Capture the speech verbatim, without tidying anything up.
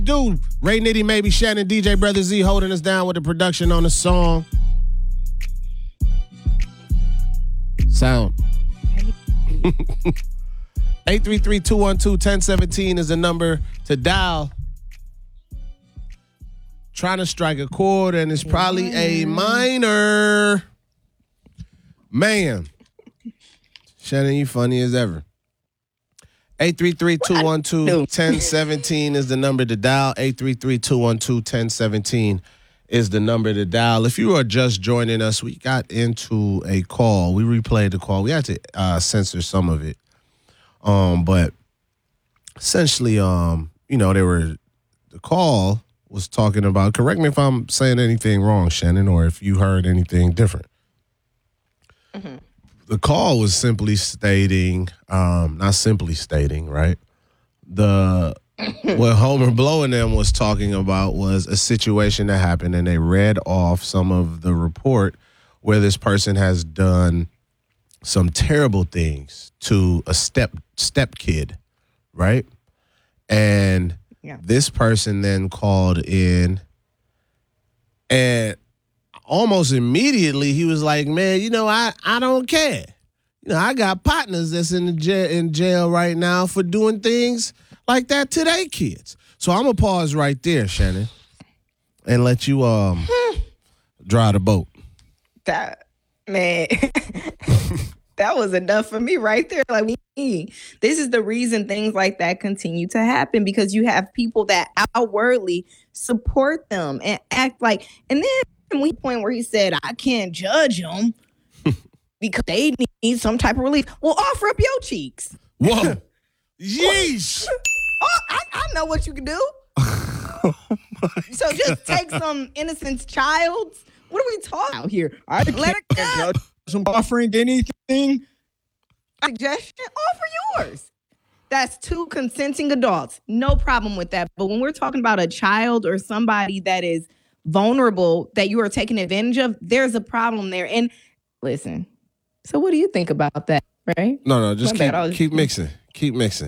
Do Ray Nitty, maybe Shannon, D J Brother Z holding us down with the production on the song. Sound. eight three three, two one two, one zero one seven is the number to dial. Trying to strike a chord, and it's probably a minor. Man. Shannon, you funny as ever. eight three three, two one two, one zero one seven is the number to dial. eight three three, two one two, one zero one seven is the number to dial. If you are just joining us, we got into a call. We replayed the call. We had to uh, censor some of it. Um, but essentially, um, you know, they were the call was talking about, correct me if I'm saying anything wrong, Shannon, or if you heard anything different. Mm-hmm. The call was simply stating, um, not simply stating, right? The what Homer Blow and them was talking about was a situation that happened, and they read off some of the report where this person has done some terrible things to a step step kid, right? And yeah. This person then called in, and almost immediately he was like, man, you know, I, I don't care. You know, I got partners that's in the jail, in jail right now for doing things like that to their kids. So I'm going to pause right there, Shannon, and let you um drive the boat. That, man, that was enough for me right there. Like, this is the reason things like that continue to happen, because you have people that outwardly support them and act like, and then we point where he said, I can't judge them because they need some type of relief. Well, offer up your cheeks. Whoa. Yeesh. Oh, I, I know what you can do. Oh so just take some innocent child's. What are we talking about here? I Let it go. Some offering anything. Suggestion, offer yours. That's two consenting adults. No problem with that. But when we're talking about a child or somebody that is vulnerable that you are taking advantage of, there's a problem there. And listen, so what do you think about that, right? No, no, just My keep, bad, was- keep mixing. Keep mixing.